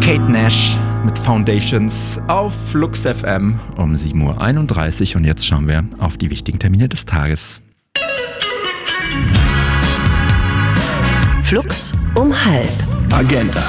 Kate Nash mit Foundations auf Flux FM um 7.31 Uhr. Und jetzt schauen wir auf die wichtigen Termine des Tages. Flux um 12:30. Agenda.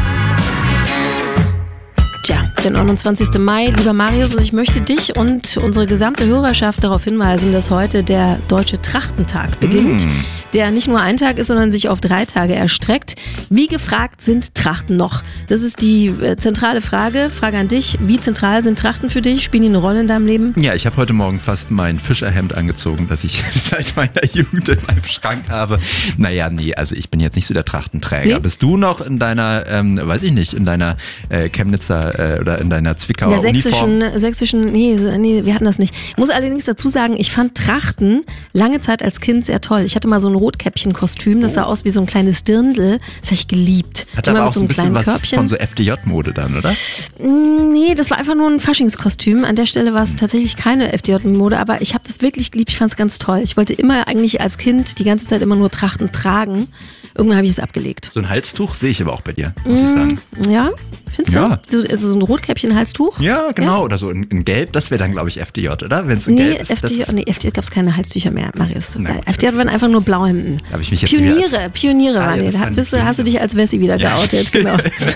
Tja, der 29. Mai, lieber Marius, und ich möchte dich und unsere gesamte Hörerschaft darauf hinweisen, dass heute der Deutsche Trachtentag beginnt, der nicht nur ein Tag ist, sondern sich auf 3 Tage erstreckt. Wie gefragt sind Trachten noch? Das ist die zentrale Frage. Frage an dich, wie zentral sind Trachten für dich? Spielen die eine Rolle in deinem Leben? Ja, ich habe heute Morgen fast mein Fischerhemd angezogen, das ich seit meiner Jugend in meinem Schrank habe. Naja, nee, also ich bin jetzt nicht so der Trachtenträger. Nee? Bist du noch in deiner, weiß ich nicht, in deiner Chemnitzer oder in deiner Zwickauer Uniform? sächsischen, nee, wir hatten das nicht. Ich muss allerdings dazu sagen, ich fand Trachten lange Zeit als Kind sehr toll. Ich hatte mal so ein Rotkäppchen-Kostüm, das sah aus wie so ein kleines Dirndl. Das habe ich geliebt. Hat aber auch so ein bisschen was von so FDJ-Mode dann, oder? Nee, das war einfach nur ein Faschingskostüm. An der Stelle war es tatsächlich keine FDJ-Mode, aber ich habe das wirklich geliebt. Ich fand es ganz toll. Ich wollte immer eigentlich als Kind die ganze Zeit immer nur Trachten tragen. Irgendwann habe ich es abgelegt. So ein Halstuch sehe ich aber auch bei dir, muss ich sagen. Ja, findest du? Ja. So ein Rotkäppchen-Halstuch? Ja, genau. Ja. Oder so in Gelb, das wäre dann, glaube ich, FDJ, oder? Wenn es in Gelb ist. FDJ gab es keine Halstücher mehr, Marius. FDJ waren einfach nur Blauhemden. Da habe ich mich jetzt Pioniere waren die. Da hast du dich als Wessi wieder geoutet, genau.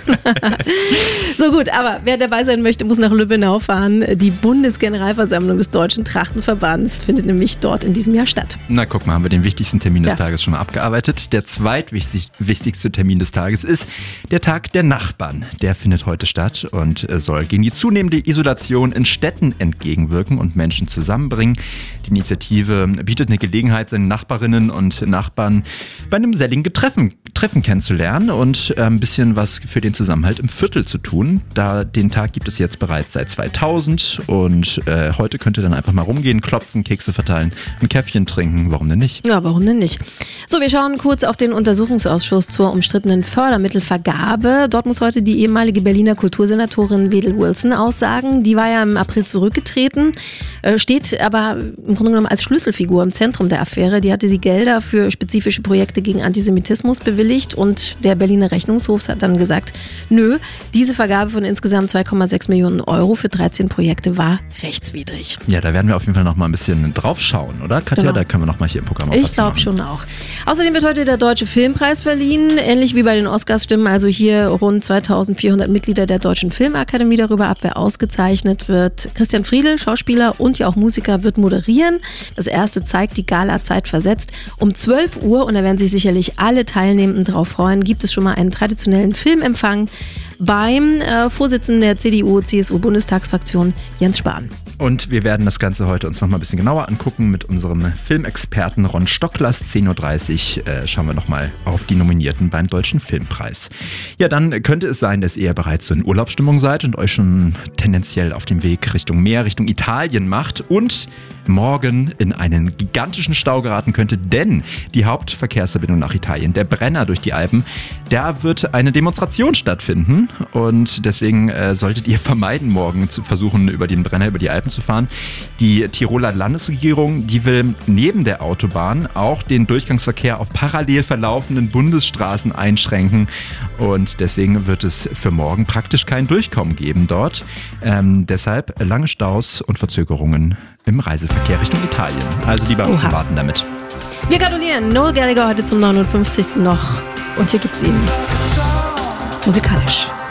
So gut, aber wer dabei sein möchte, muss nach Lübbenau fahren. Die Bundesgeneralversammlung des Deutschen Trachtenverbands findet nämlich dort in diesem Jahr statt. Na, guck mal, haben wir den wichtigsten Termin des Tages schon mal abgearbeitet. Der zweitwichtigste Termin des Tages ist der Tag der Nachbarn. Der findet heute statt und soll gegen die zunehmende Isolation in Städten entgegenwirken und Menschen zusammenbringen. Die Initiative bietet eine Gelegenheit, seine Nachbarinnen und Nachbarn bei einem geselligen Treffen kennenzulernen und ein bisschen was für den Zusammenhalt im Viertel zu tun. Den Tag gibt es jetzt bereits seit 2000 und heute könnt ihr dann einfach mal rumgehen, klopfen, Kekse verteilen, ein Käffchen trinken. Warum denn nicht? Ja, warum denn nicht? So, wir schauen kurz auf den Untersuchungsausschuss zur umstrittenen Fördermittelvergabe. Dort muss heute die ehemalige Berliner Kultursenatorin Wedel Wilson aussagen. Die war ja im April zurückgetreten, steht aber im Grunde genommen als Schlüsselfigur im Zentrum der Affäre. Die hatte die Gelder für spezifische Projekte gegen Antisemitismus bewilligt und der Berliner Rechnungshof hat dann gesagt, nö, diese Vergabe von insgesamt 2,6 Millionen Euro für 13 Projekte war rechtswidrig. Ja, da werden wir auf jeden Fall noch mal ein bisschen drauf schauen, oder Katja? Genau. Da können wir noch mal hier im Programm auch was machen. Ich glaube schon auch. Außerdem wird heute der Deutsche Filmpreis verliehen, ähnlich wie bei den Oscars stimmen also hier rund 2400 Mitglieder der Deutschen Filmakademie darüber ab, wer ausgezeichnet wird. Christian Friedl, Schauspieler und ja auch Musiker, wird moderieren. Das erste zeigt die Gala zeitversetzt um 12 Uhr und da werden sich sicherlich alle Teilnehmenden drauf freuen. Gibt es schon mal einen traditionellen Filmempfang beim Vorsitzenden der CDU-CSU-Bundestagsfraktion Jens Spahn. Und wir werden das Ganze heute uns noch mal ein bisschen genauer angucken mit unserem Filmexperten Ron Stocklers. 10.30 Uhr schauen wir noch mal auf die Nominierten beim Deutschen Filmpreis. Ja, dann könnte es sein, dass ihr bereits so in Urlaubsstimmung seid und euch schon tendenziell auf dem Weg Richtung Meer, Richtung Italien macht und morgen in einen gigantischen Stau geraten könnte, denn die Hauptverkehrsverbindung nach Italien, der Brenner durch die Alpen, da wird eine Demonstration stattfinden und deswegen solltet ihr vermeiden, morgen zu versuchen, über den Brenner, über die Alpen zu fahren. Die Tiroler Landesregierung, die will neben der Autobahn auch den Durchgangsverkehr auf parallel verlaufenden Bundesstraßen einschränken und deswegen wird es für morgen praktisch kein Durchkommen geben dort. Deshalb lange Staus und Verzögerungen im Reiseverkehr Richtung Italien. Also lieber ein bisschen warten damit. Wir gratulieren Noel Gallagher heute zum 59. noch und hier gibt's ihn musikalisch.